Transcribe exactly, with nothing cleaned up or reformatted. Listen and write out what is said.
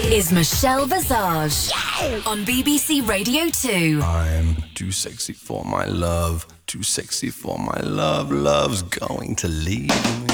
is Michelle Visage on B B C Radio two. I'm too sexy for my love, too sexy for my love. Love's going to leave me.